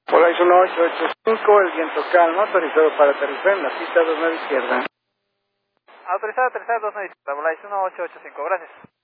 Volaris 1885, el viento calma, autorizado para aterrizar en la pista 29 izquierda. Autorizado a aterrizar 29 izquierda, Volaris 1885, gracias.